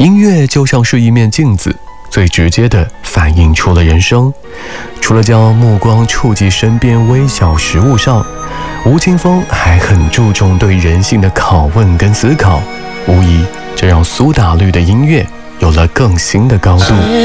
音乐就像是一面镜子，最直接地反映出了人生。除了将目光触及身边微小事物上，吴青峰还很注重对人性的拷问跟思考，无疑这让苏打绿的音乐有了更新的高度。